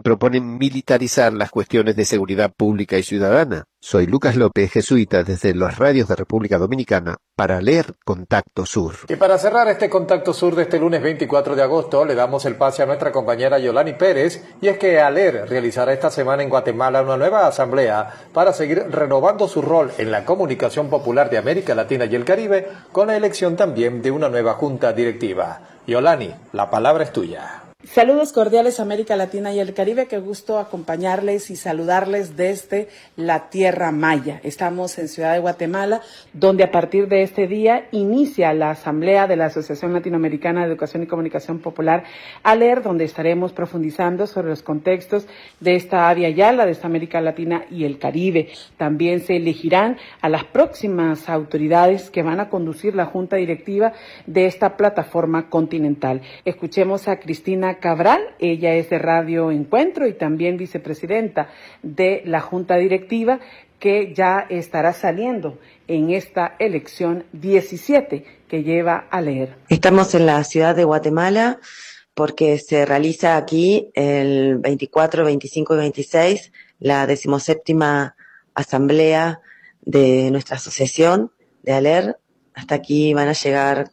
proponen militarizar las cuestiones de seguridad pública y ciudadana. Soy Lucas López, jesuita desde las radios de República Dominicana, para leer Contacto Sur. Y para cerrar este Contacto Sur de este lunes 24 de agosto, le damos el pase a nuestra compañera Yolani Pérez, y es que ALER realizará esta semana en Guatemala una nueva asamblea para seguir renovando su rol en la comunicación popular de América Latina y el Caribe, con la elección también de una nueva junta directiva. Yolani, la palabra es tuya. Saludos cordiales América Latina y el Caribe, qué gusto acompañarles y saludarles desde la Tierra Maya. Estamos en Ciudad de Guatemala, donde a partir de este día inicia la Asamblea de la Asociación Latinoamericana de Educación y Comunicación Popular, ALER, donde estaremos profundizando sobre los contextos de esta área yala, de esta América Latina y el Caribe. También se elegirán a las próximas autoridades que van a conducir la Junta Directiva de esta plataforma continental. Escuchemos a Cristina Cabral, ella es de Radio Encuentro y también vicepresidenta de la Junta Directiva, que ya estará saliendo en esta elección 17 que lleva ALER. Estamos en la ciudad de Guatemala porque se realiza aquí el 24, 25 y 26 la 17ª asamblea de nuestra asociación de ALER. Hasta aquí van a llegar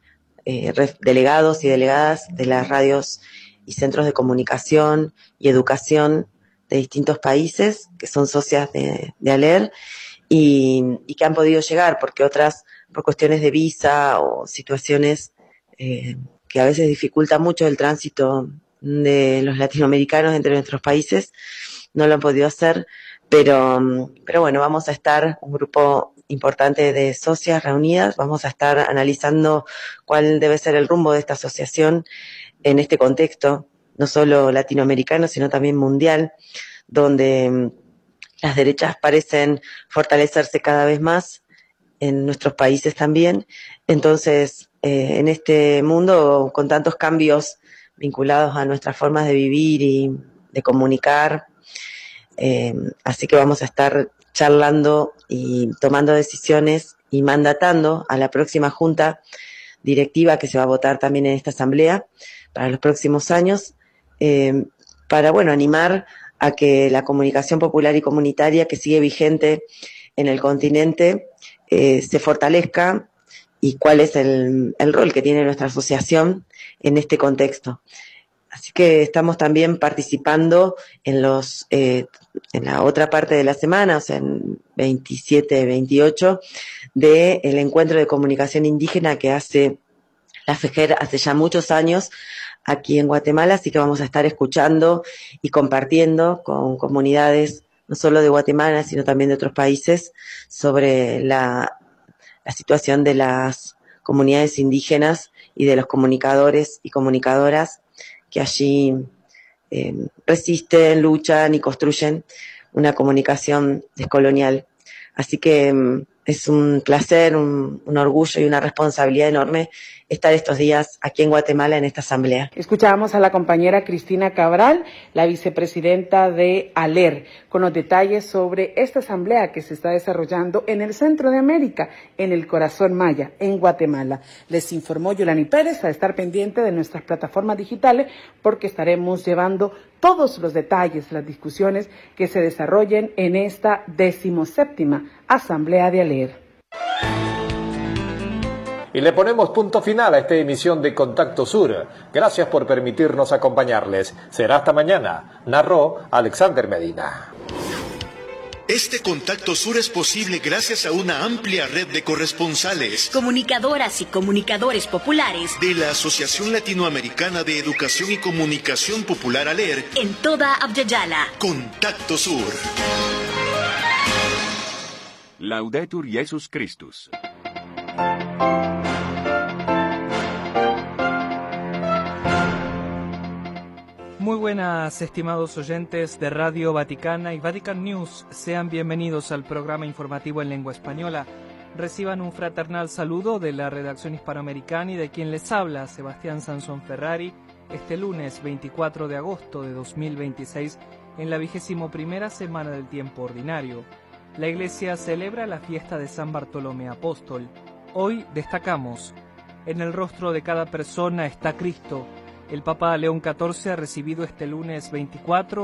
delegados y delegadas de las radios y centros de comunicación y educación de distintos países que son socias de ALER y que han podido llegar porque otras por cuestiones de visa o situaciones que a veces dificultan mucho el tránsito de los latinoamericanos entre nuestros países no lo han podido hacer, pero bueno, vamos a estar un grupo importante de socias reunidas, vamos a estar analizando cuál debe ser el rumbo de esta asociación en este contexto, no solo latinoamericano, sino también mundial, donde las derechas parecen fortalecerse cada vez más en nuestros países también. Entonces, en este mundo con tantos cambios vinculados a nuestras formas de vivir y de comunicar, así que vamos a estar charlando y tomando decisiones y mandatando a la próxima junta directiva que se va a votar también en esta asamblea para los próximos años, para animar a que la comunicación popular y comunitaria que sigue vigente en el continente se fortalezca y cuál es el rol que tiene nuestra asociación en este contexto. Así que estamos también participando en la otra parte de la semana, o sea, en 27, 28, del encuentro de comunicación indígena que hace la FEJER hace ya muchos años aquí en Guatemala, así que vamos a estar escuchando y compartiendo con comunidades no solo de Guatemala, sino también de otros países sobre la situación de las comunidades indígenas y de los comunicadores y comunicadoras que allí resisten, luchan y construyen una comunicación descolonial. Así que es un placer, un orgullo y una responsabilidad enorme estar estos días aquí en Guatemala en esta asamblea. Escuchábamos a la compañera Cristina Cabral, la vicepresidenta de ALER, con los detalles sobre esta asamblea que se está desarrollando en el centro de América, en el corazón maya, en Guatemala. Les informó Yolani Pérez, a estar pendiente de nuestras plataformas digitales porque estaremos llevando todos los detalles, las discusiones que se desarrollen en esta 17ª asamblea de ALER. Y le ponemos punto final a esta emisión de Contacto Sur. Gracias por permitirnos acompañarles. Será hasta mañana. Narró Alexander Medina. Este Contacto Sur es posible gracias a una amplia red de corresponsales, comunicadoras y comunicadores populares de la Asociación Latinoamericana de Educación y Comunicación Popular ALER en toda Abya-Yala. Contacto Sur. Laudetur Jesus Christus. Muy buenas, estimados oyentes de Radio Vaticana y Vatican News. Sean bienvenidos al programa informativo en lengua española. Reciban un fraternal saludo de la redacción hispanoamericana y de quien les habla, Sebastián Sansón Ferrari, este lunes 24 de agosto de 2026, en la 21ª semana del tiempo ordinario. La Iglesia celebra la fiesta de San Bartolomé Apóstol. Hoy destacamos: en el rostro de cada persona está Cristo. El Papa León XIV ha recibido este lunes 24